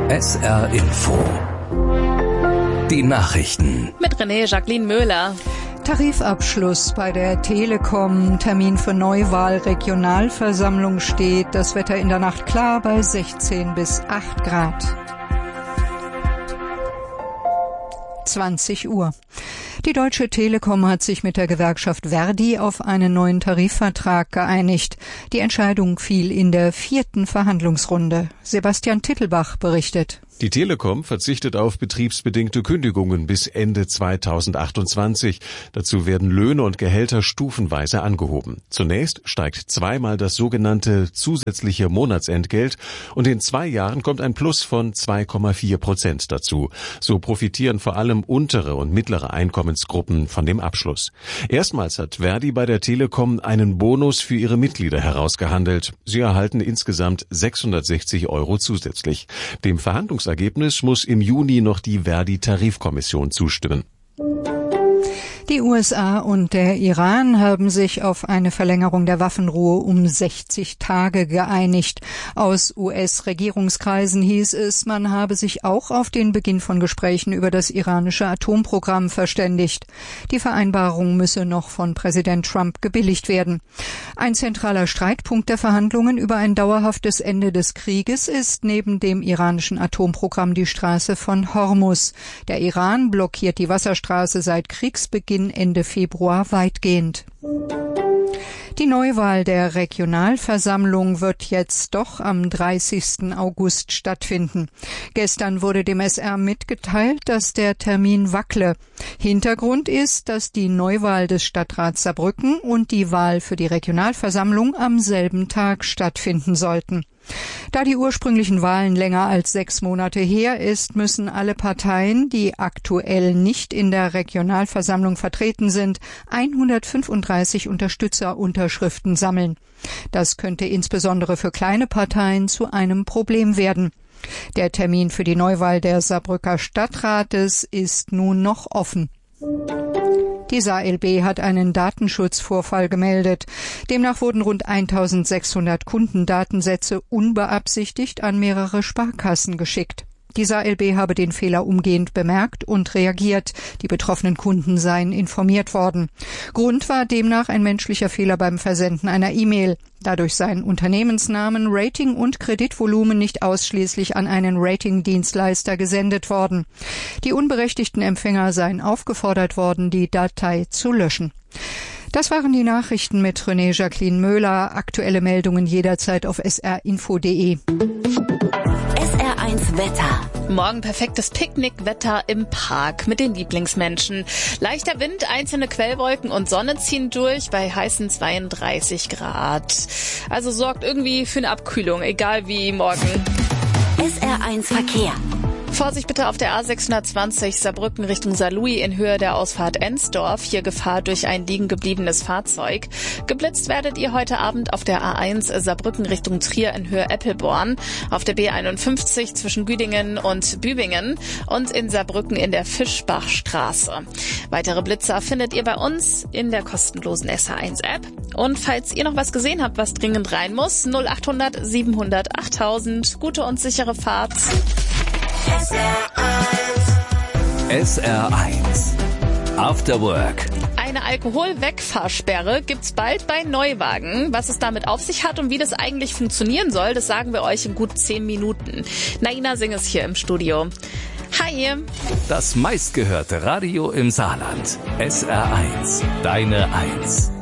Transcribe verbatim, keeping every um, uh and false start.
S R Info. Die Nachrichten. Mit René Jacqueline Möhler. Tarifabschluss bei der Telekom. Termin für Neuwahl Regionalversammlung steht. Das Wetter in der Nacht klar bei sechzehn bis acht Grad. zwanzig Uhr. Die Deutsche Telekom hat sich mit der Gewerkschaft Verdi auf einen neuen Tarifvertrag geeinigt. Die Entscheidung fiel in der vierten Verhandlungsrunde. Sebastian Tittelbach berichtet. Die Telekom verzichtet auf betriebsbedingte Kündigungen bis Ende zweitausendachtundzwanzig. Dazu werden Löhne und Gehälter stufenweise angehoben. Zunächst steigt zweimal das sogenannte zusätzliche Monatsentgelt und in zwei Jahren kommt ein Plus von zwei Komma vier Prozent dazu. So profitieren vor allem untere und mittlere Einkommensgruppen von dem Abschluss. Erstmals hat Verdi bei der Telekom einen Bonus für ihre Mitglieder herausgehandelt. Sie erhalten insgesamt sechshundertsechzig Euro zusätzlich. Dem Verhandlungsergebnis Ergebnis muss im Juni noch die Verdi-Tarifkommission zustimmen. Die U S A und der Iran haben sich auf eine Verlängerung der Waffenruhe um sechzig Tage geeinigt. Aus U S-Regierungskreisen hieß es, man habe sich auch auf den Beginn von Gesprächen über das iranische Atomprogramm verständigt. Die Vereinbarung müsse noch von Präsident Trump gebilligt werden. Ein zentraler Streitpunkt der Verhandlungen über ein dauerhaftes Ende des Krieges ist neben dem iranischen Atomprogramm die Straße von Hormuz. Der Iran blockiert die Wasserstraße seit Kriegsbeginn Ende Februar weitgehend. Die Neuwahl der Regionalversammlung wird jetzt doch am dreißigsten August stattfinden. Gestern wurde dem S R mitgeteilt, dass der Termin wackle. Hintergrund ist, dass die Neuwahl des Stadtrats Saarbrücken und die Wahl für die Regionalversammlung am selben Tag stattfinden sollten. Da die ursprünglichen Wahlen länger als sechs Monate her ist, müssen alle Parteien, die aktuell nicht in der Regionalversammlung vertreten sind, hundertfünfunddreißig Unterstützerunterschriften sammeln. Das könnte insbesondere für kleine Parteien zu einem Problem werden. Der Termin für die Neuwahl der Saarbrücker Stadtrates ist nun noch offen. Die Saar L B hat einen Datenschutzvorfall gemeldet. Demnach wurden rund eintausendsechshundert Kundendatensätze unbeabsichtigt an mehrere Sparkassen geschickt. Die Saar L B habe den Fehler umgehend bemerkt und reagiert. Die betroffenen Kunden seien informiert worden. Grund war demnach ein menschlicher Fehler beim Versenden einer E-Mail. Dadurch seien Unternehmensnamen, Rating und Kreditvolumen nicht ausschließlich an einen Ratingdienstleister gesendet worden. Die unberechtigten Empfänger seien aufgefordert worden, die Datei zu löschen. Das waren die Nachrichten mit René Jacqueline Möhler. Aktuelle Meldungen jederzeit auf s r info punkt d e. S R eins Wetter. Morgen perfektes Picknickwetter im Park mit den Lieblingsmenschen. Leichter Wind, einzelne Quellwolken und Sonne ziehen durch bei heißen zweiunddreißig Grad. Also sorgt irgendwie für eine Abkühlung, egal wie morgen. S R eins Verkehr. Vorsicht bitte auf der A sechshundertzwanzig Saarbrücken Richtung Saarlouis in Höhe der Ausfahrt Ensdorf. Hier Gefahr durch ein liegen gebliebenes Fahrzeug. Geblitzt werdet ihr heute Abend auf der A eins Saarbrücken Richtung Trier in Höhe Eppelborn, auf der B einundfünfzig zwischen Güdingen und Bübingen und in Saarbrücken in der Fischbachstraße. Weitere Blitzer findet ihr bei uns in der kostenlosen S R eins App. Und falls ihr noch was gesehen habt, was dringend rein muss, null achthundert siebenhundert achttausend. Gute und sichere Fahrt. S R eins After Work. Eine Alkoholwegfahrsperre gibt's bald bei Neuwagen. Was es damit auf sich hat und wie das eigentlich funktionieren soll, das sagen wir euch in gut zehn Minuten. Naina Singh ist hier im Studio. Hi. Das meistgehörte Radio im Saarland. S R eins, deine Eins.